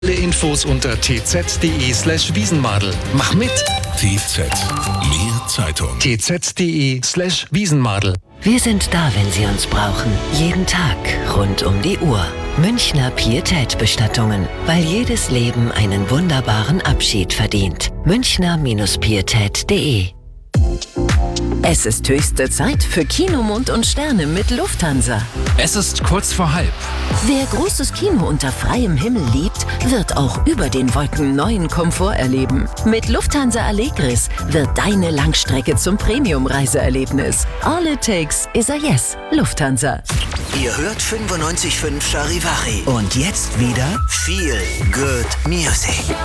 Alle Infos unter tz.de/Wiesenmadel. Mach mit! TZ. Mehr Zeitung. tz.de/Wiesenmadel. Wir sind da, wenn Sie uns brauchen. Jeden Tag, rund um die Uhr. Münchner Pietät-Bestattungen. Weil jedes Leben einen wunderbaren Abschied verdient. Münchner-Pietät.de. Es ist höchste Zeit für Kino, Mond und Sterne mit Lufthansa. Es ist kurz vor halb. Wer großes Kino unter freiem Himmel liebt, wird auch über den Wolken neuen Komfort erleben. Mit Lufthansa Allegris wird deine Langstrecke zum Premium-Reiseerlebnis. All it takes is a yes. Lufthansa. Ihr hört 95.5 Charivari. Und jetzt wieder Feel Good Music.